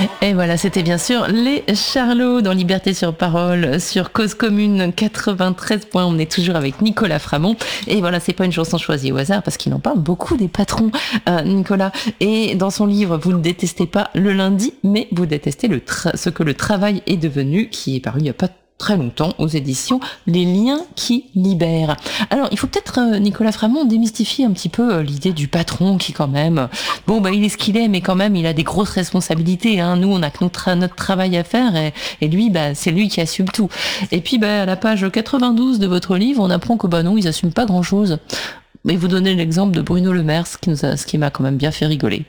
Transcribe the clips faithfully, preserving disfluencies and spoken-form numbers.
Et voilà, c'était bien sûr les Charlots dans Liberté sur Parole sur Cause Commune quatre-vingt-treize points. On est toujours avec Nicolas Framont. Et voilà, c'est pas une chanson choisie au hasard parce qu'il en parle beaucoup des patrons, euh, Nicolas. Et dans son livre, vous ne détestez pas le lundi, mais vous détestez le tra- ce que le travail est devenu, qui est paru il n'y a pas très longtemps aux éditions Les Liens qui libèrent. Alors, il faut peut-être, euh, Nicolas Framont, démystifier un petit peu euh, l'idée du patron qui, quand même, euh, bon, bah, il est ce qu'il est, mais quand même, il a des grosses responsabilités. Hein. Nous, on a que notre, notre travail à faire et, et lui, bah, c'est lui qui assume tout. Et puis, bah, à la page quatre-vingt-douze de votre livre, on apprend que, bah non, ils assument pas grand-chose. Mais vous donnez l'exemple de Bruno Le Maire, ce qui, nous a, ce qui m'a quand même bien fait rigoler.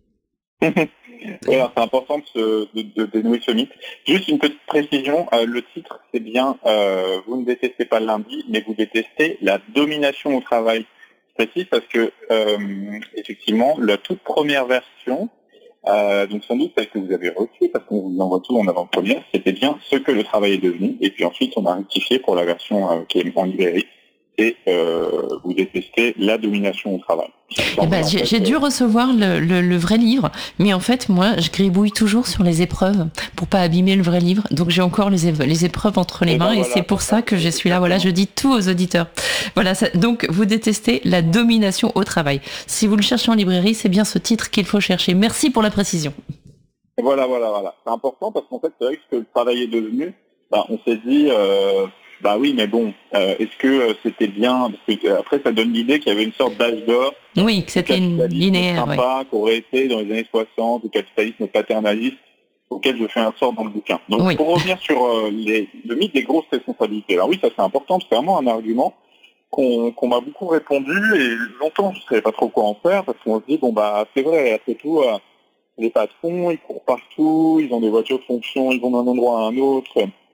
Oui, alors c'est important de, se, de, de dénouer ce mythe. Juste une petite précision, euh, le titre c'est bien euh, vous ne détestez pas le lundi, mais vous détestez la domination au travail. Je précise parce que euh, effectivement, la toute première version, euh, donc sans doute celle que vous avez reçue, parce qu'on vous envoie tout en avant-première, c'était bien ce que le travail est devenu, et puis ensuite on a rectifié pour la version euh, qui est en librairie. Et euh, vous détestez la domination au travail. Eh ben, j'ai, j'ai dû recevoir le, le, le vrai livre, mais en fait, moi, je gribouille toujours sur les épreuves pour pas abîmer le vrai livre. Donc, j'ai encore les, é- les épreuves entre les et mains, ben voilà, et c'est pour ça que je suis là. Voilà, je dis tout aux auditeurs. Voilà. Ça, donc, vous détestez la domination au travail. Si vous le cherchez en librairie, c'est bien ce titre qu'il faut chercher. Merci pour la précision. Et voilà, voilà, voilà. C'est important parce qu'en fait, c'est vrai que ce que le travail est devenu, bah, on s'est dit. Euh, Bah oui, mais bon, euh, est-ce que euh, c'était bien parce que, euh, après, ça donne l'idée qu'il y avait une sorte d'âge d'or. Oui, que c'était une linéaire, sympa, ouais. Qu'aurait été dans les années soixante, le capitalisme paternaliste, auquel je fais un sort dans le bouquin. Donc, oui. Pour revenir sur euh, les, le mythe des grosses responsabilités. Alors oui, ça c'est important, c'est vraiment un argument qu'on, qu'on m'a beaucoup répondu et longtemps je ne savais pas trop quoi en faire parce qu'on se dit, bon bah c'est vrai, après tout, euh, les patrons, ils courent partout, ils ont des voitures de fonction, ils vont d'un endroit à un autre.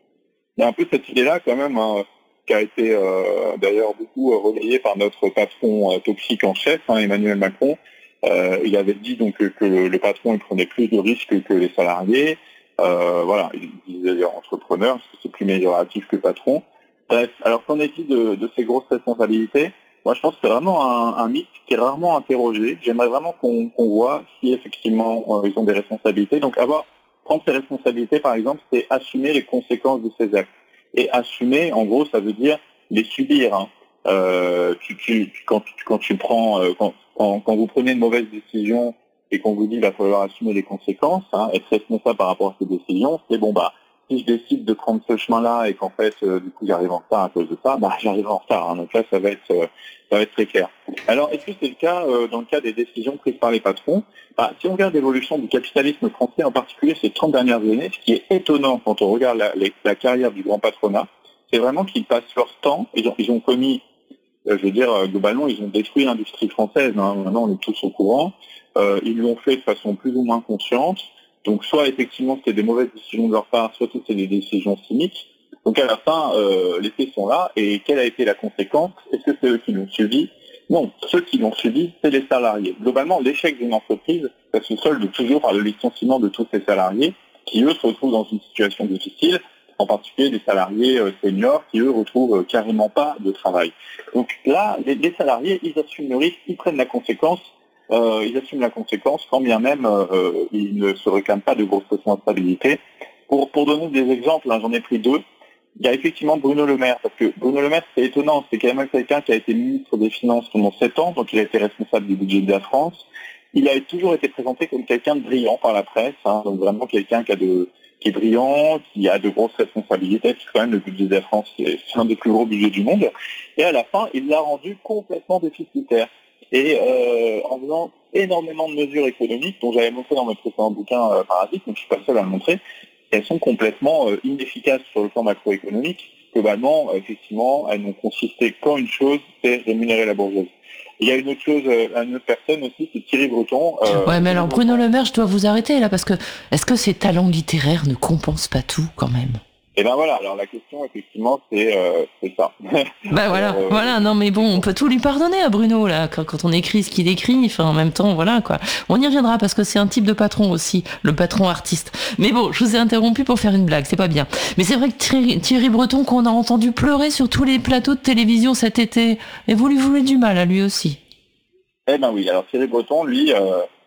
Il y a un peu cette idée-là quand même, hein, qui a été euh, d'ailleurs beaucoup euh, relayée par notre patron euh, toxique en chef, hein, Emmanuel Macron. Euh, il avait dit donc que, que le, le patron il prenait plus de risques que les salariés. Euh, voilà, il disait d'ailleurs entrepreneur, parce que c'est plus amélioratif que patron. Bref, alors qu'en est-il de, de ces grosses responsabilités? Moi, je pense que c'est vraiment un, un mythe qui est rarement interrogé. J'aimerais vraiment qu'on, qu'on voit si effectivement euh, ils ont des responsabilités. Donc, avoir prendre ses responsabilités, par exemple, c'est assumer les conséquences de ses actes. Et assumer, en gros, ça veut dire les subir. Hein. Euh, tu, tu, quand, quand tu prends, euh, quand, quand, quand vous prenez une mauvaise décision et qu'on vous dit qu'il va falloir assumer les conséquences, hein, être responsable par rapport à ces décisions, c'est bon, bah, si je décide de prendre ce chemin-là et qu'en fait, euh, du coup, j'arrive en retard à cause de ça, bah, j'arrive en retard. Hein. Donc là, ça va être, euh, ça va être très clair. Alors, est-ce que c'est le cas euh, dans le cas des décisions prises par les patrons? Bah, si on regarde l'évolution du capitalisme français, en particulier ces trente dernières années, ce qui est étonnant quand on regarde la, la, la carrière du grand patronat, c'est vraiment qu'ils passent leur temps, ils ont, ils ont commis, euh, je veux dire, euh, globalement, ils ont détruit l'industrie française, hein, maintenant on est tous au courant, euh, ils l'ont fait de façon plus ou moins consciente, donc soit effectivement c'était des mauvaises décisions de leur part, soit c'était des décisions cyniques, donc à la fin, euh, les faits sont là, et quelle a été la conséquence? Est-ce que c'est eux qui l'ont subi? Non, ceux qui l'ont subi, c'est les salariés. Globalement, l'échec d'une entreprise, ça se solde toujours par le licenciement de tous ces salariés qui, eux, se retrouvent dans une situation difficile, en particulier des salariés euh, seniors qui, eux, retrouvent euh, carrément pas de travail. Donc là, les, les salariés, ils assument le risque, ils prennent la conséquence, euh, ils assument la conséquence, quand bien même euh, ils ne se réclament pas de grosses responsabilités. Pour, pour donner des exemples, hein, j'en ai pris deux. Il y a effectivement Bruno Le Maire, parce que Bruno Le Maire, c'est étonnant, c'est quand même quelqu'un qui a été ministre des Finances pendant sept ans, donc il a été responsable du budget de la France. Il a toujours été présenté comme quelqu'un de brillant par la presse, hein, donc vraiment quelqu'un qui a de, qui est brillant, qui a de grosses responsabilités, puisque quand même le budget de la France, c'est un des plus gros budgets du monde. Et à la fin, il l'a rendu complètement déficitaire. Et euh, en faisant énormément de mesures économiques, dont j'avais montré dans mes précédents bouquins euh, Parasite, donc je suis pas seul à le montrer, elles sont complètement euh, inefficaces sur le plan macroéconomique. Globalement, euh, effectivement, elles n'ont consisté qu'en une chose, c'est rémunérer la bourgeoisie. Il y a une autre chose, euh, une autre personne aussi, c'est Thierry Breton. Euh, ouais, mais alors Bruno Le Maire, je dois vous arrêter là, parce que est-ce que ses talents littéraires ne compensent pas tout quand même? Et ben voilà, alors la question effectivement c'est euh, c'est ça. Bah voilà, alors, euh, voilà, non mais bon, on peut tout lui pardonner à Bruno là, quand, quand on écrit ce qu'il écrit, enfin en même temps, voilà quoi. On y reviendra parce que c'est un type de patron aussi, le patron artiste. Mais bon, je vous ai interrompu pour faire une blague, c'est pas bien. Mais c'est vrai que Thierry, Thierry Breton qu'on a entendu pleurer sur tous les plateaux de télévision cet été, et vous lui voulez du mal à lui aussi. Eh ben oui, alors Thierry Breton, lui, euh,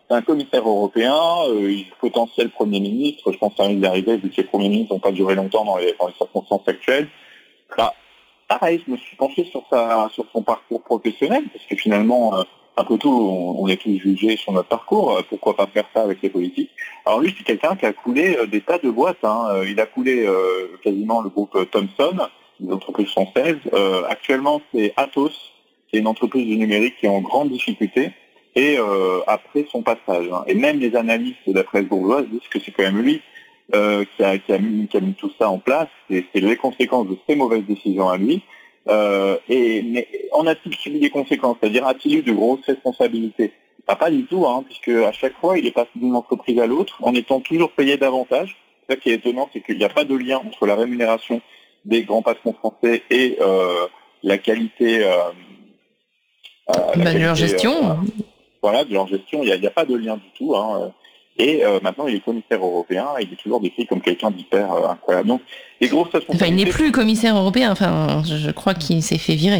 c'est un commissaire européen, euh, il est potentiel Premier ministre, je pense que ça risque d'arriver vu que les premiers ministres n'ont pas duré longtemps dans les, dans les circonstances actuelles. Bah, pareil, je me suis penché sur, sa, sur son parcours professionnel, parce que finalement, euh, un peu tout, on, on est tous jugés sur notre parcours, euh, pourquoi pas faire ça avec les politiques. Alors lui, c'est quelqu'un qui a coulé euh, des tas de boîtes, hein. Euh, il a coulé euh, quasiment le groupe Thomson, une entreprise française. Euh, actuellement, c'est Atos, qui est une entreprise du numérique qui est en grande difficulté, et euh, après son passage. Hein. Et même les analystes de la presse bourgeoise disent que c'est quand même lui euh, qui, a, qui, a mis, qui a mis tout ça en place, et c'est les conséquences de ses mauvaises décisions à lui. Euh, et, mais en a-t-il subi des conséquences? C'est-à-dire, a-t-il eu de grosses responsabilités? Bah, pas du tout, hein, puisque à chaque fois, il est passé d'une entreprise à l'autre en étant toujours payé davantage. C'est ça qui est étonnant, c'est qu'il n'y a pas de lien entre la rémunération des grands patrons français et euh, la qualité, euh, euh, la bah, qualité de leur gestion. Euh, voilà, de leur gestion, il n'y a, a pas de lien du tout. Hein. Et euh, maintenant, il est commissaire européen, et il est toujours décrit comme quelqu'un d'hyper euh, incroyable. Donc, les grosses responsabilités... Enfin, il n'est plus commissaire européen, enfin, je crois qu'il s'est fait virer.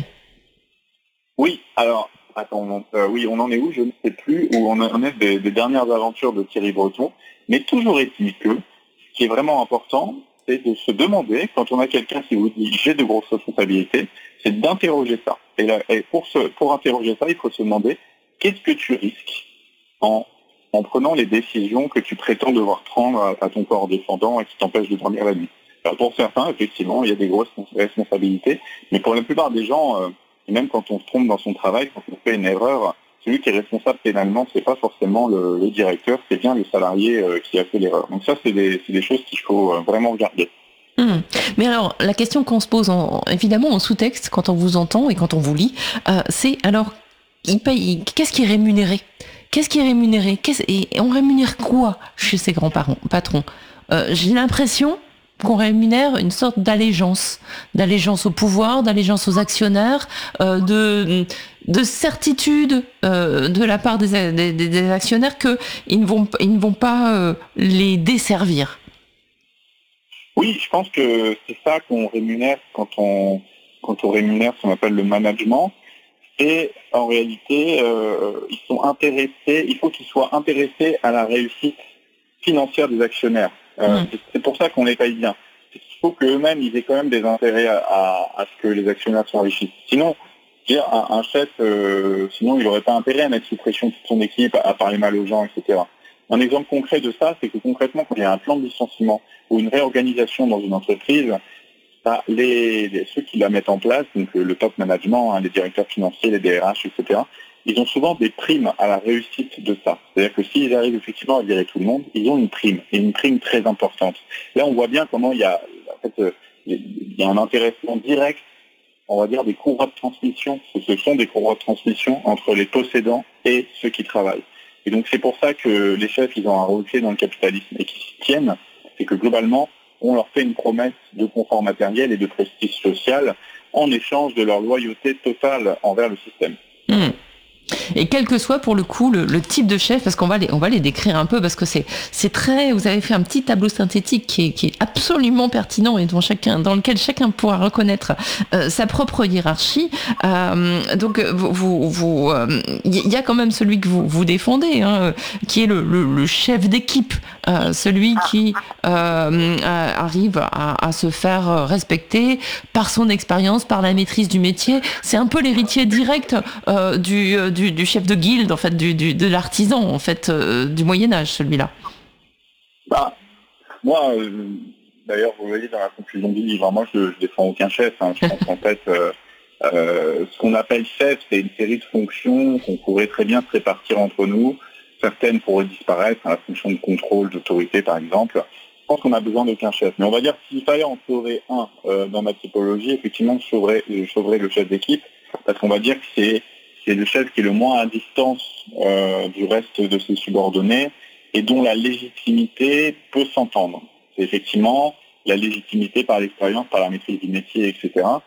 Oui, alors, attends, euh, oui, on en est où? Je ne sais plus, où on en est des, des dernières aventures de Thierry Breton. Mais toujours est-il que, ce qui est vraiment important, c'est de se demander, quand on a quelqu'un qui vous dit « j'ai de grosses responsabilités », c'est d'interroger ça. Et, là, et pour, ce, pour interroger ça, il faut se demander « qu'est-ce que tu risques en, en prenant les décisions que tu prétends devoir prendre à, à ton corps défendant et qui t'empêchent de dormir la nuit ?» Alors, pour certains, effectivement, il y a des grosses responsabilités, mais pour la plupart des gens, euh, même quand on se trompe dans son travail, quand on fait une erreur, celui qui est responsable pénalement, c'est pas forcément le, le directeur, c'est bien le salarié euh, qui a fait l'erreur. Donc ça, c'est des, c'est des choses qu'il faut euh, vraiment regarder. Mmh. Mais alors, la question qu'on se pose, en, évidemment, en sous-texte, quand on vous entend et quand on vous lit, euh, c'est alors, il paye, qu'est-ce qui est rémunéré? Qu'est-ce qui est rémunéré? Qu'est-ce, et on rémunère quoi chez ces grands patrons? euh, J'ai l'impression qu'on rémunère une sorte d'allégeance, d'allégeance au pouvoir, d'allégeance aux actionnaires, euh, de, de certitude euh, de la part des, des, des actionnaires qu'ils ne vont, ils ne vont pas euh, les desservir. Oui, je pense que c'est ça qu'on rémunère quand on, quand on rémunère ce qu'on appelle le management. Et en réalité, euh, ils sont intéressés, il faut qu'ils soient intéressés à la réussite financière des actionnaires. Euh, mmh. C'est pour ça qu'on les paye bien. Il faut qu'eux-mêmes, ils aient quand même des intérêts à, à, à ce que les actionnaires s'enrichissent. Sinon, dire un, un chef, euh, sinon il n'aurait pas intérêt à mettre sous pression toute son équipe, à, à parler mal aux gens, et cetera. Un exemple concret de ça, c'est que concrètement, quand il y a un plan de licenciement ou une réorganisation dans une entreprise, bah, les, les, ceux qui la mettent en place, donc le top management, hein, les directeurs financiers, les D R H, et cetera, ils ont souvent des primes à la réussite de ça. C'est-à-dire que s'ils arrivent effectivement à virer tout le monde, ils ont une prime, et une prime très importante. Là, on voit bien comment il y a, en fait, euh, il y a un intéressement direct, on va dire, des courroies de transmission. Ce sont des courroies de transmission entre les possédants et ceux qui travaillent. Et donc, c'est pour ça que les chefs, ils ont un rôle clé dans le capitalisme et qui s'y tiennent. C'est que globalement, on leur fait une promesse de confort matériel et de prestige social en échange de leur loyauté totale envers le système. Mmh. Et quel que soit pour le coup le, le type de chef, parce qu'on va les, on va les décrire un peu, parce que c'est, c'est très, vous avez fait un petit tableau synthétique qui est, qui est absolument pertinent et dont chacun, dans lequel chacun pourra reconnaître euh, sa propre hiérarchie. Euh, donc, vous, vous, vous, euh, y a quand même celui que vous, vous défendez, hein, qui est le, le, le chef d'équipe, euh, celui qui euh, arrive à, à se faire respecter par son expérience, par la maîtrise du métier. C'est un peu l'héritier direct euh, du Du, du chef de guilde, en fait, du, du, de l'artisan, en fait, euh, du Moyen-Âge, celui-là. Bah, moi, euh, d'ailleurs, vous voyez dans la conclusion du livre, moi, je ne défends aucun chef. Hein. Je pense qu'en fait, euh, euh, ce qu'on appelle chef, c'est une série de fonctions qu'on pourrait très bien se répartir entre nous. Certaines pourraient disparaître, hein, la fonction de contrôle, d'autorité, par exemple. Je pense qu'on a besoin d'aucun chef. Mais on va dire que s'il fallait en sauver un euh, dans ma typologie, effectivement, je sauverais, je sauverais le chef d'équipe, parce qu'on va dire que c'est c'est le chef qui est le moins à distance euh, du reste de ses subordonnés et dont la légitimité peut s'entendre. C'est effectivement la légitimité par l'expérience, par la maîtrise du métier, et cetera.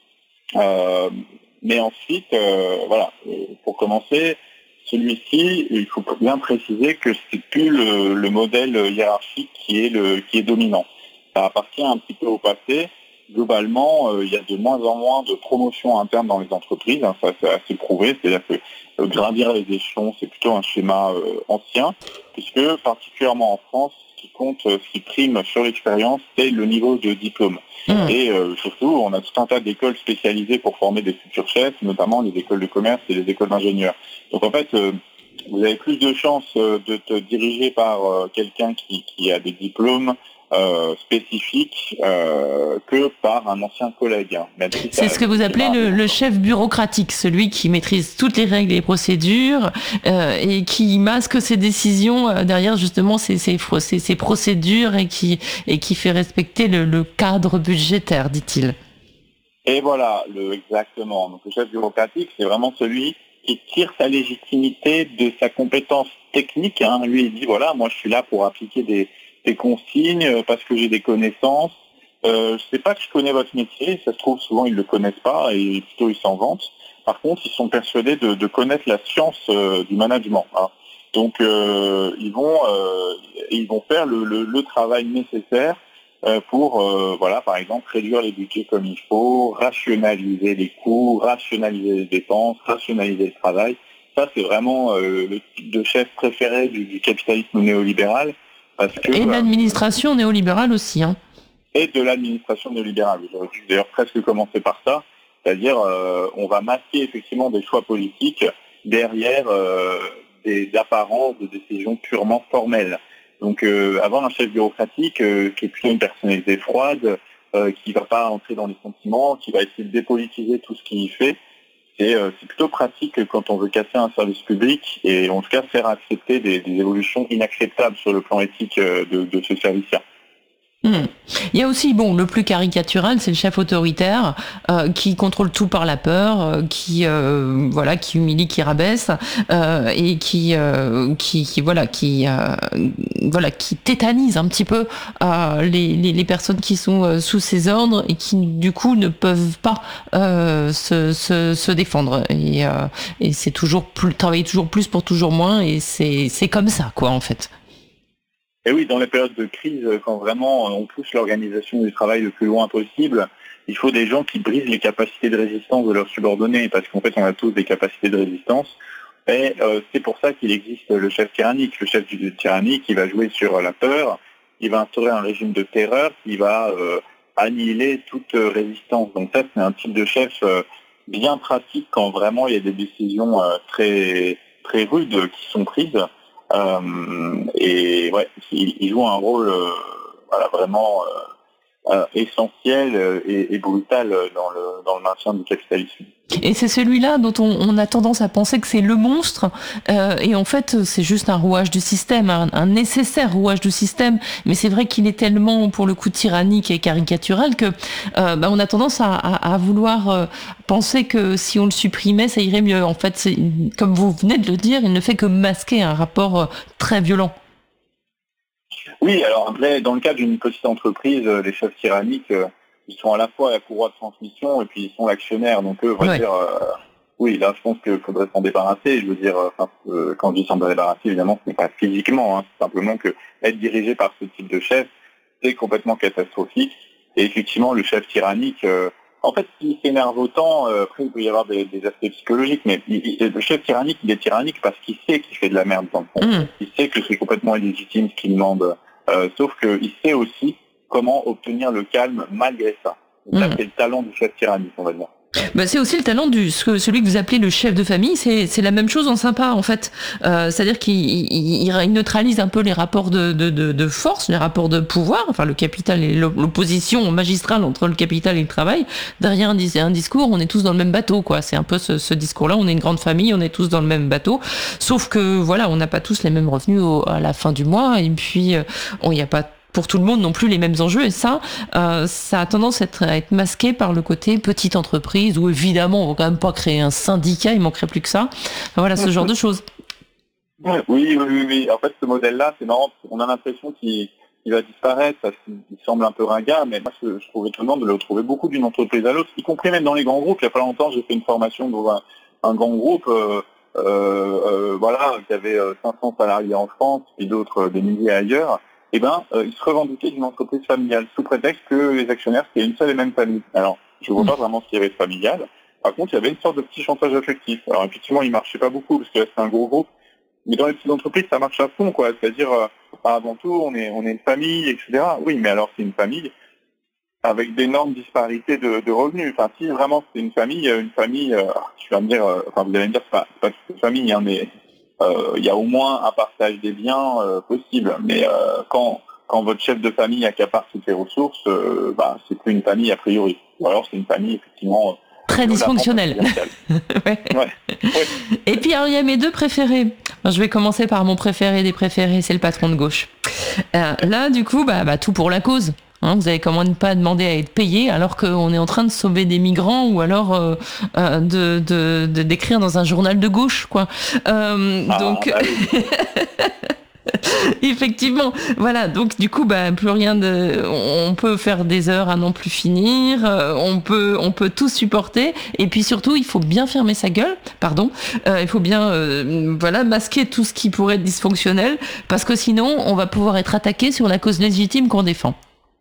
Euh, mais ensuite, euh, voilà, pour commencer, celui-ci, il faut bien préciser que c'est plus le, le modèle hiérarchique qui est, le, qui est dominant. Ça appartient un petit peu au passé. globalement, euh, il y a de moins en moins de promotions internes dans les entreprises, hein, ça c'est assez prouvé, c'est-à-dire que euh, gravir les échelons, c'est plutôt un schéma euh, ancien, puisque particulièrement en France, ce qui compte, euh, ce qui prime sur l'expérience, c'est le niveau de diplôme. Mmh. Et euh, surtout, on a tout un tas d'écoles spécialisées pour former des futurs chefs, notamment les écoles de commerce et les écoles d'ingénieurs. Donc en fait, euh, vous avez plus de chances euh, de te diriger par euh, quelqu'un qui, qui a des diplômes Euh, spécifique euh, que par un ancien collègue. Hein, si c'est ce que vous appelez le, le chef bureaucratique, celui qui maîtrise toutes les règles et les procédures euh, et qui masque ses décisions euh, derrière justement ses, ses, ses, ses procédures et qui, et qui fait respecter le, le cadre budgétaire, dit-il. Et voilà, le, exactement. Donc le chef bureaucratique, c'est vraiment celui qui tire sa légitimité de sa compétence technique. Hein. Lui, il dit, voilà, moi je suis là pour appliquer des des consignes parce que j'ai des connaissances. Euh, je sais pas que je connais votre métier, ça se trouve souvent ils le connaissent pas et plutôt ils s'en vantent. Par contre, ils sont persuadés de, de connaître la science euh, du management. Hein. Donc euh, ils vont euh, ils vont faire le, le, le travail nécessaire euh, pour euh, voilà par exemple réduire les budgets comme il faut, rationaliser les coûts, rationaliser les dépenses, rationaliser le travail. Ça c'est vraiment euh, le type de chef préféré du, du capitalisme néolibéral. Parce que, et de l'administration euh, néolibérale aussi. Hein. Et de l'administration néolibérale. J'aurais dû d'ailleurs presque commencer par ça. C'est-à-dire, euh, on va masquer effectivement des choix politiques derrière euh, des apparences de décisions purement formelles. Donc, euh, avoir un chef bureaucratique euh, qui est plutôt une personnalité froide, euh, qui ne va pas entrer dans les sentiments, qui va essayer de dépolitiser tout ce qu'il fait, Et euh, c'est plutôt pratique quand on veut casser un service public et en tout cas faire accepter des, des évolutions inacceptables sur le plan éthique euh, de, de ce service-là. Mmh. Il y a aussi, bon, le plus caricatural, c'est le chef autoritaire euh, qui contrôle tout par la peur, euh, qui euh, voilà, qui humilie, qui rabaisse euh, et qui, euh, qui, qui voilà, qui euh, voilà, qui tétanise un petit peu euh, les, les, les personnes qui sont euh, sous ses ordres et qui du coup ne peuvent pas euh, se, se, se défendre. Et, euh, et c'est toujours plus travailler toujours plus pour toujours moins et c'est c'est comme ça quoi en fait. Et oui, dans les périodes de crise, quand vraiment on pousse l'organisation du travail le plus loin possible, il faut des gens qui brisent les capacités de résistance de leurs subordonnés, parce qu'en fait on a tous des capacités de résistance. Et euh, c'est pour ça qu'il existe le chef tyrannique. Le chef tyrannique, il va jouer sur la peur, il va instaurer un régime de terreur qui va euh, annihiler toute euh, résistance. Donc ça, c'est un type de chef euh, bien pratique quand vraiment il y a des décisions euh, très, très rudes qui sont prises. Euh, et ouais, il, il joue un rôle euh, voilà, vraiment euh, euh, essentiel et, et brutal dans le, dans le maintien du capitalisme. Et c'est celui-là dont on, on a tendance à penser que c'est le monstre, euh, et en fait c'est juste un rouage du système, un, un nécessaire rouage du système, mais c'est vrai qu'il est tellement pour le coup tyrannique et caricatural que euh, bah, on a tendance à, à, à vouloir euh, penser que si on le supprimait ça irait mieux. En fait, c'est, comme vous venez de le dire, il ne fait que masquer un rapport euh, très violent. Oui, alors après, dans le cadre d'une petite entreprise, les chefs tyranniques, euh, ils sont à la fois la courroie de transmission et puis ils sont l'actionnaire. Donc eux, on va ouais. dire, euh, oui, là, je pense qu'il faudrait s'en débarrasser. Je veux dire, enfin, euh, quand je dis s'en débarrasser, évidemment, ce n'est pas physiquement. Hein, c'est simplement que être dirigé par ce type de chef, c'est complètement catastrophique. Et effectivement, le chef tyrannique, euh, en fait, s'il s'énerve autant, euh, après, il peut y avoir des, des aspects psychologiques, mais il, il, le chef tyrannique, il est tyrannique parce qu'il sait qu'il fait de la merde dans le fond. Mmh. Il sait que c'est complètement illégitime ce qu'il demande. Euh, sauf qu'il sait aussi comment obtenir le calme malgré ça. Donc, mmh. Ça, c'est le talent du chef tyrannique, on va dire. Bah, c'est aussi le talent du celui que vous appelez le chef de famille, c'est c'est la même chose en sympa en fait. Euh, c'est-à-dire qu'il il, il neutralise un peu les rapports de, de de de force, les rapports de pouvoir, enfin le capital et l'opposition magistrale entre le capital et le travail. Derrière un, un discours, on est tous dans le même bateau quoi. C'est un peu ce, ce discours-là. On est une grande famille, on est tous dans le même bateau. Sauf que voilà, on n'a pas tous les mêmes revenus au, à la fin du mois et puis il n'y a pas pour tout le monde non plus les mêmes enjeux et ça, euh, ça a tendance à être, à être masqué par le côté petite entreprise où évidemment on va quand même pas créer un syndicat, il manquerait plus que ça. Enfin, voilà, ce genre de choses. Oui, oui, oui, oui. En fait, ce modèle-là, c'est marrant, on a l'impression qu'il, qu'il va disparaître parce qu'il semble un peu ringard, mais moi, je, je trouve étonnant de le retrouver beaucoup d'une entreprise à l'autre, y compris même dans les grands groupes. Il n'y a pas longtemps, j'ai fait une formation dans un, un grand groupe, euh, euh, euh, voilà, qui avait cinq cents salariés en France, puis d'autres, des milliers ailleurs. eh ben, euh, il se revendiquait d'une entreprise familiale, sous prétexte que les actionnaires, c'était une seule et même famille. Alors, je vois pas vraiment ce qu'il y avait de familial. Par contre, il y avait une sorte de petit chantage affectif. Alors, effectivement, il marchait pas beaucoup, parce que là, c'est un gros groupe. Mais dans les petites entreprises, ça marche à fond, quoi. C'est-à-dire, euh, avant tout, on est, on est une famille, et cetera. Oui, mais alors, c'est une famille avec d'énormes disparités de, de revenus. Enfin, si vraiment c'est une famille, une famille, euh, tu vas me dire, euh, enfin, vous allez me dire, c'est pas, c'est pas toute une famille, hein, mais euh, il y a au moins un partage des biens euh, possible. Mais euh, quand quand votre chef de famille accapare toutes les ressources, euh, bah, c'est plus une famille a priori. Ou alors c'est une famille effectivement très dysfonctionnelle. Ouais. Ouais. Ouais. Et puis alors il y a mes deux préférés. Alors, je vais commencer par mon préféré des préférés, c'est le patron de gauche. Euh, là du coup, bah, bah tout pour la cause. Hein, vous avez comment ne pas demander à être payé alors qu'on est en train de sauver des migrants ou alors euh, euh, de, de, de d'écrire dans un journal de gauche, quoi. Euh, ah, donc. Bah oui. Effectivement, voilà. Donc du coup, bah plus rien de. On peut faire des heures à non plus finir. Euh, on peut, on peut tout supporter. Et puis surtout, il faut bien fermer sa gueule. Pardon. Euh, il faut bien, euh, voilà, masquer tout ce qui pourrait être dysfonctionnel, parce que sinon, on va pouvoir être attaqué sur la cause légitime qu'on défend.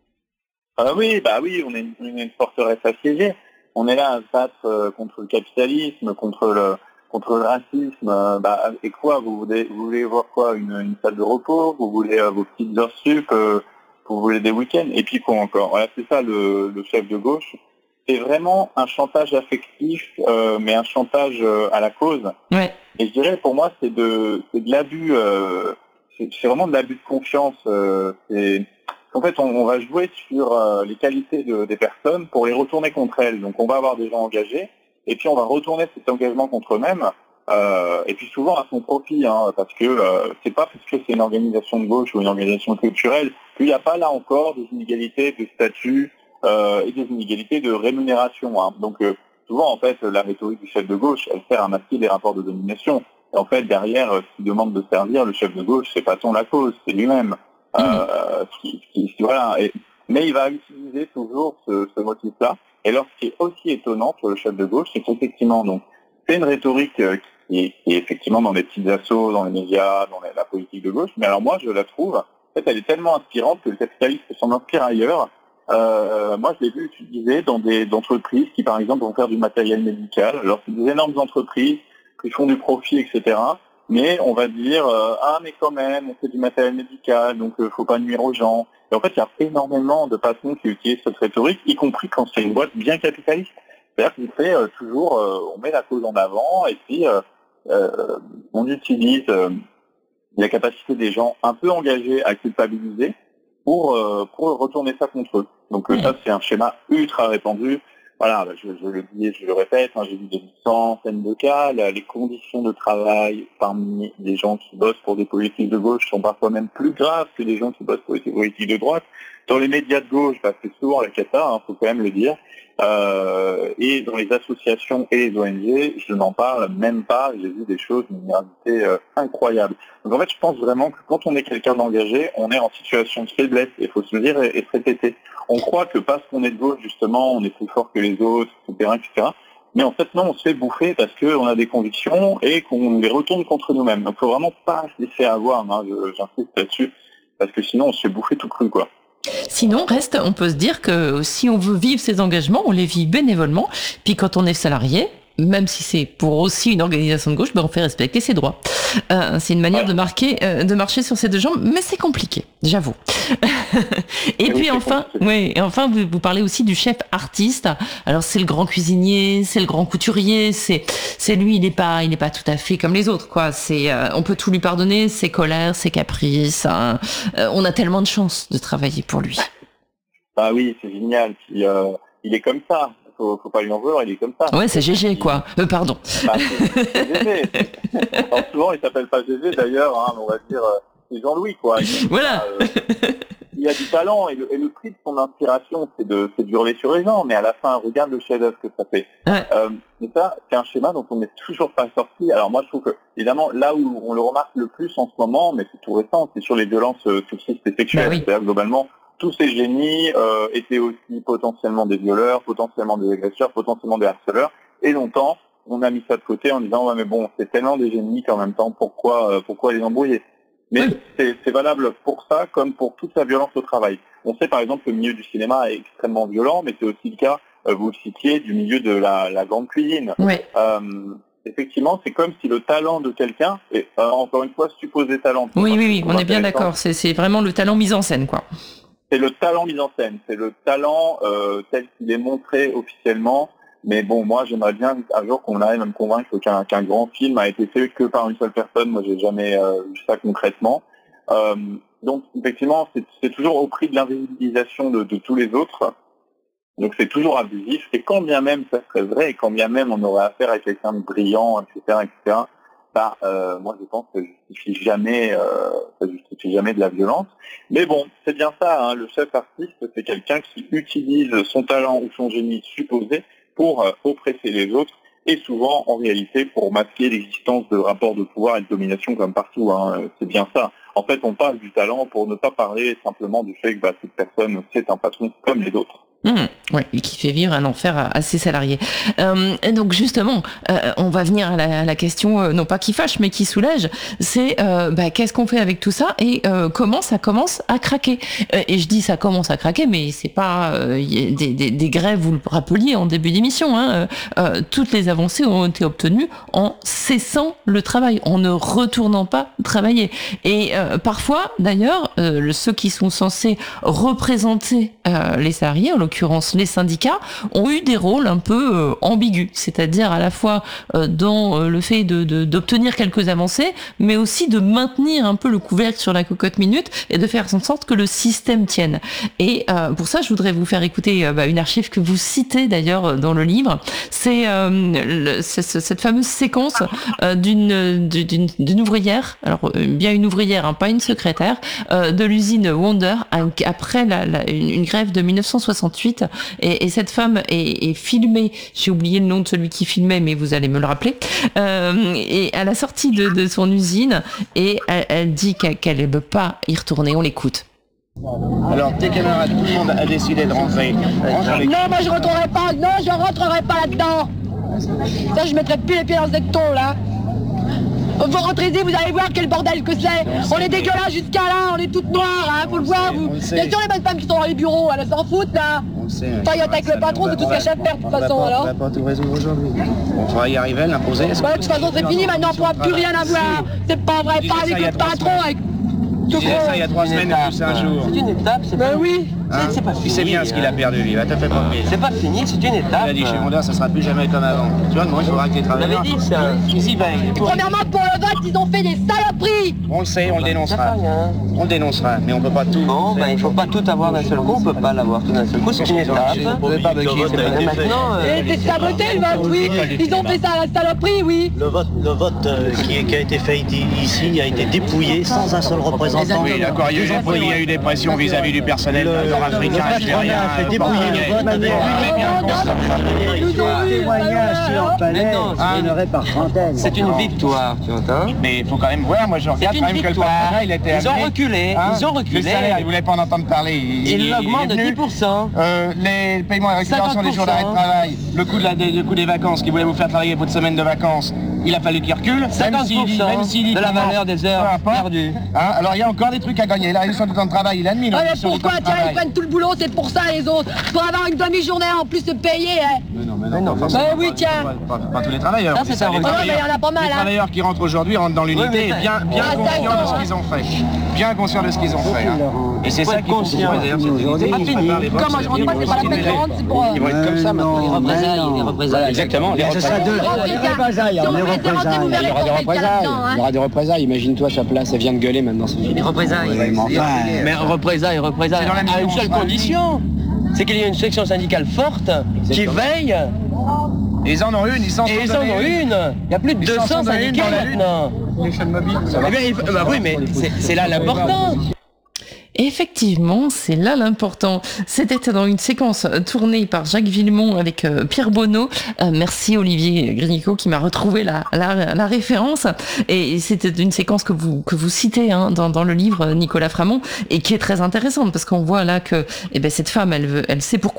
Ah oui, bah oui, on est une, une, une forteresse assiégée. On est là à se battre euh, contre le capitalisme, contre le contre le racisme. Euh, bah, et quoi, vous voulez vous voulez voir quoi, une, une salle de repos, vous voulez euh, vos petites heures sup, euh, vous voulez des week-ends, et puis quoi encore. Voilà, c'est ça le, le chef de gauche. C'est vraiment un chantage affectif, euh, mais un chantage euh, à la cause. Ouais. Et je dirais, pour moi, c'est de c'est de l'abus. Euh, c'est, c'est vraiment de l'abus de confiance. Euh, c'est En fait, on, on va jouer sur euh, les qualités de, des personnes pour les retourner contre elles. Donc, on va avoir des gens engagés, et puis on va retourner cet engagement contre eux-mêmes, euh, et puis souvent à son profit, hein, parce que euh, c'est pas parce que c'est une organisation de gauche ou une organisation culturelle qu'il n'y a pas là encore des inégalités de statut euh, et des inégalités de rémunération. Hein. Donc, euh, souvent, en fait, la rhétorique du chef de gauche, elle sert à masquer les rapports de domination. Et en fait, derrière, euh, ce qui demande de servir le chef de gauche, c'est pas tant la cause, c'est lui-même. Euh, qui, qui, voilà. Et, mais il va utiliser toujours ce, ce motif-là. Et alors, ce qui est aussi étonnant pour le chef de gauche, c'est qu'effectivement, donc, c'est une rhétorique euh, qui, est, qui est effectivement dans les petites assos, dans les médias, dans la, la politique de gauche. Mais alors moi, je la trouve, en fait, elle est tellement inspirante que le capitalisme s'en inspire ailleurs. Euh, moi, je l'ai vu utiliser dans des entreprises qui, par exemple, vont faire du matériel médical. Alors, c'est des énormes entreprises qui font du profit, et cetera. Mais on va dire, euh, ah mais quand même, on fait du matériel médical, donc euh, faut pas nuire aux gens. Et en fait, il y a énormément de patrons qui utilisent cette rhétorique, y compris quand c'est une boîte bien capitaliste. C'est-à-dire qu'il fait euh, toujours, euh, on met la cause en avant, et puis euh, euh, on utilise euh, la capacité des gens un peu engagés à culpabiliser pour, euh, pour retourner ça contre eux. Donc euh, ça, c'est un schéma ultra répandu. Voilà, je, je le dis et je le répète, hein, j'ai vu des centaines de cas, là, les conditions de travail parmi les gens qui bossent pour des politiques de gauche sont parfois même plus graves que les gens qui bossent pour des politiques de droite. Dans les médias de gauche, bah, c'est souvent la cata, hein, faut quand même le dire. Euh, et dans les associations et les O N G, je n'en parle même pas, j'ai vu des choses d'une gravité euh, incroyable. Donc en fait, je pense vraiment que quand on est quelqu'un d'engagé, on est en situation de faiblesse, il faut se le dire et, et se répéter. On croit que parce qu'on est de gauche, justement, on est plus fort que les autres, et cetera, et cetera. Mais en fait, non, on se fait bouffer parce qu'on a des convictions et qu'on les retourne contre nous-mêmes. Donc il faut vraiment pas se laisser avoir, hein, je, j'insiste là-dessus, parce que sinon on se fait bouffer tout cru, quoi. Sinon, reste, on peut se dire que si on veut vivre ces engagements, on les vit bénévolement. Puis quand on est salarié, même si c'est pour aussi une organisation de gauche, ben on fait respecter ses droits. Euh, c'est une manière ouais. de marquer, euh, de marcher sur ses deux jambes, mais c'est compliqué, j'avoue. Et oui, puis enfin, oui, et enfin, vous, vous parlez aussi du chef artiste. Alors c'est le grand cuisinier, c'est le grand couturier, c'est, c'est lui, il n'est pas, il n'est pas tout à fait comme les autres, quoi. C'est, euh, on peut tout lui pardonner, ses colères, ses caprices. Hein. Euh, on a tellement de chance de travailler pour lui. Ah oui, c'est génial. Puis euh, il est comme ça. Faut, faut pas lui en vouloir, il est comme ça. Ouais, c'est G G, quoi. Euh, pardon. Bah, c'est, c'est G G. Alors, souvent, il s'appelle pas G G, d'ailleurs, hein, on va dire, euh, c'est Jean-Louis, quoi. Il, voilà. Euh, il a du talent, et le, et le prix de son inspiration, c'est de, c'est de hurler sur les gens, mais à la fin, regarde le chef-d'œuvre que ça fait. Ouais. Euh, mais ça, c'est un schéma dont on n'est toujours pas sorti. Alors moi, je trouve que, évidemment, là où on le remarque le plus en ce moment, mais c'est tout récent, c'est sur les violences euh, sexistes et sexuelles. Bah oui. C'est-à-dire, globalement, tous ces génies euh, étaient aussi potentiellement des violeurs, potentiellement des agresseurs, potentiellement des harceleurs. Et longtemps, on a mis ça de côté en disant ouais mais bon, c'est tellement des génies qu'en même temps, pourquoi, euh, pourquoi les embrouiller ? Mais oui. c'est, c'est valable pour ça comme pour toute la violence au travail. On sait par exemple que le milieu du cinéma est extrêmement violent, mais c'est aussi le cas, euh, vous le citiez, du milieu de la, la grande cuisine. Oui. Euh, effectivement, c'est comme si le talent de quelqu'un, et euh, encore une fois, supposé talent. Oui, oui, oui, on est bien d'accord. C'est, c'est vraiment le talent mis en scène, quoi. C'est le talent mis en scène, c'est le talent euh, tel qu'il est montré officiellement. Mais bon, moi, j'aimerais bien un jour qu'on arrive à me convaincre qu'un, qu'un grand film a été fait que par une seule personne. Moi, j'ai jamais euh, vu ça concrètement. Euh, donc, effectivement, c'est, c'est toujours au prix de l'invisibilisation de, de tous les autres. Donc, c'est toujours abusif. Et quand bien même ça serait vrai, et quand bien même on aurait affaire à quelqu'un de brillant, et cetera, et cetera, bah, euh, moi, je pense que ça justifie jamais, euh, ça justifie jamais de la violence. Mais bon, c'est bien ça, hein, le chef artiste, c'est quelqu'un qui utilise son talent ou son génie supposé pour euh, oppresser les autres, et souvent, en réalité, pour masquer l'existence de rapports de pouvoir et de domination comme partout. Hein. C'est bien ça. En fait, on parle du talent pour ne pas parler simplement du fait que bah, cette personne, c'est un patron comme les autres. Mmh, ouais, et qui fait vivre un enfer à, à ses salariés. Euh, et donc justement, euh, on va venir à la, à la question, euh, non pas qui fâche, mais qui soulage. C'est euh, bah, qu'est-ce qu'on fait avec tout ça et euh, comment ça commence à craquer. Euh, et je dis ça commence à craquer, mais c'est pas euh, y a des, des, des grèves. Vous le rappeliez en début d'émission. Hein, euh, toutes les avancées ont été obtenues en cessant le travail, en ne retournant pas travailler. Et euh, parfois, d'ailleurs, euh, ceux qui sont censés représenter euh, les salariés, en l'occurrence les syndicats, ont eu des rôles un peu euh, ambigus, c'est-à-dire à la fois euh, dans euh, le fait de, de, d'obtenir quelques avancées, mais aussi de maintenir un peu le couvercle sur la cocotte minute et de faire en sorte que le système tienne. Et euh, pour ça, je voudrais vous faire écouter euh, bah, une archive que vous citez d'ailleurs dans le livre. C'est, euh, le, c'est cette fameuse séquence euh, d'une, d'une, d'une ouvrière, alors euh, bien une ouvrière, hein, pas une secrétaire, euh, de l'usine Wonder après la, la, une, une grève de dix-neuf cent soixante-huit. Et, et cette femme est, est filmée, j'ai oublié le nom de celui qui filmait, mais vous allez me le rappeler, euh, et à la sortie de, de son usine, et elle, elle dit qu'elle ne veut pas y retourner. On l'écoute. Alors tes camarades, tout le monde a décidé de rentrer. Rentre non, moi je rentrerai pas, non, je rentrerai pas là-dedans. Ça, je mettrai plus les pieds dans ce secton là. Vous rentrez ici, vous allez voir quel bordel que c'est. On est dégueulasse jusqu'à là, on est toutes noires, hein, faut le voir. Vous. Bien sûr, les bonnes femmes qui sont dans les bureaux, elles s'en foutent là. Taille avec le patron, c'est tout ce qu'elle cherche à faire de toute façon alors. On va pas tout résoudre aujourd'hui. On va y arriver, l'imposer. Ouais, de toute façon, c'est fini maintenant, on pourra plus rien avoir. C'est pas vrai, pas avec le patron, avec. Je disais ça il y a trois semaines, plus un jour. C'est une étape, c'est Ben pas... oui. Hein, c'est pas fini. Tu sais bien ce qu'il a perdu, lui, va te faire pas C'est pas fini, c'est une étape. Il a dit chez Monda, ça sera plus jamais comme avant. Tu vois, moi, il faudra que tu On travailles. avait dit ça. Ici, ben, Premièrement, pour le vote, ils ont fait des saloperies. On le sait, on le dénoncera. rien. On le dénoncera, mais on peut pas tout. Bon, ben, il faut pas tout avoir d'un seul coup, on peut pas l'avoir tout d'un seul coup, c'est une étape. Vous n'avez pas bugger, c'est pas Et maintenant, euh, Et c'est saboté le vote, oui. Ils ont fait ça à la saloperie, oui. Le vote, le vote euh, qui, qui a été fait ici a été dépouillé sans un seul représentant. Oui, d'accord, il y a eu, il y a eu des pressions vis-à-vis du personnel nord-africain, algérien. a fait dépouiller le vote. maintenant, c'est une victoire, tu entends? Mais il faut quand même voir, moi je regarde C'est quand une même que le victoire. patronat, il était Ils ont reculé, ils ont reculé. Le salaire, il voulait pas en entendre parler. Il l'augmente de dix pour cent. Euh, les paiements et récupération des jours d'arrêt de travail, le coût, de la, le coût des vacances, qui voulait vous faire travailler votre semaine de vacances, il a fallu qu'il recule. cinquante pour cent même s'il dit de la comment, valeur des heures peu importe. perdues. Hein, alors il y a encore des trucs à gagner. La réduction du temps de travail, il a admis. Ah, mais pourquoi, tiens, ils prennent tout le boulot, c'est pour ça les autres. Pour avoir une demi-journée en plus de payer, hein. Mais non, mais Mais non, non, bah oui, tiens. Pas, pas, pas tous les travailleurs. Ça, c'est un les record. Ah, mais il y en a pas mal, Les hein. travailleurs qui rentrent aujourd'hui rentrent dans l'unité Oui, mais et bien, bien Ah, conscients d'accord, de ce hein. qu'ils ont fait. Bien conscients de ce qu'ils ont fait. Hein. Et c'est Faut ça être qu'il faut conscient. d'ailleurs. C'est pas fini. Comment je rentre pas, c'est pas la peine de rentrer, c'est pour. Ils vont être comme ça maintenant. Les représailles, les représailles. Exactement, les Ce sera deux. Rentrez, Les tiens. représailles, Si on les vous laisse rentrer, vous représailles. verrez Il y aura des qu'on fait représailles. là-dedans, hein. Il y aura des représailles. Imagine-toi sa place, elle vient de gueuler maintenant. Les représailles. Oui, mais enfin, Mais représailles, représailles, C'est dans la à mission, une seule on sera condition, c'est qu'il y ait une section syndicale forte qui veille, Ils en ont une, ils s'en sont et ils en ont une. Il y a plus de Ils s'en deux cents sont donnés une syndicats dans la lutte. maintenant. Les chaînes mobiles, ça va. Eh bien, il faut- bah oui, mais c'est c'est là l'important. Effectivement, c'est là l'important. C'était dans une séquence tournée par Jacques Villemont avec euh, Pierre Bonneau. Euh, merci Olivier Grignico qui m'a retrouvé la, la, la référence. Et c'était une séquence que vous que vous citez hein, dans, dans le livre Nicolas Framont et qui est très intéressante parce qu'on voit là que eh ben, cette femme, elle veut, elle sait pourquoi